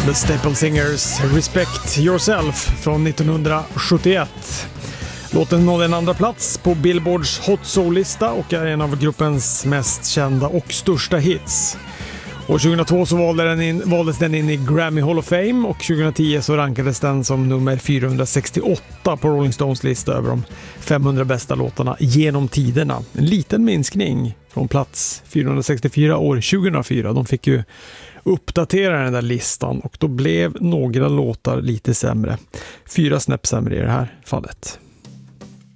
The Staple Singers Respect Yourself från 1971. Låten nådde en andra plats på Billboards Hot Soul-lista och är en av gruppens mest kända och största hits. År 2002 så valdes den in i Grammy Hall of Fame och 2010 så rankades den som nummer 468 på Rolling Stones lista över de 500 bästa låtarna genom tiderna. En liten minskning från plats 464 år 2004. De fick ju uppdatera den där listan och då blev några låtar lite sämre. 4 snäpp sämre i det här fallet.